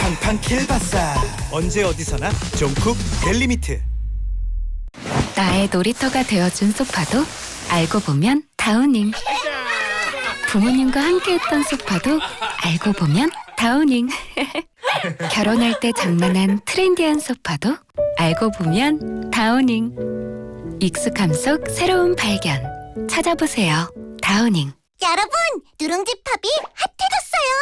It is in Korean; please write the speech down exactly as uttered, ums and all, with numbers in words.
팡팡 킬바사. 언제 어디서나 종쿡 델리미트. 나의 놀이터가 되어준 소파도 알고 보면 다우닝. 부모님과 함께했던 소파도 알고 보면 다우닝. 결혼할 때 장만한 트렌디한 소파도 알고 보면 다우닝. 익숙함 속 새로운 발견. 찾아보세요. 다우닝. 여러분, 누룽지 팝이 핫해졌어요.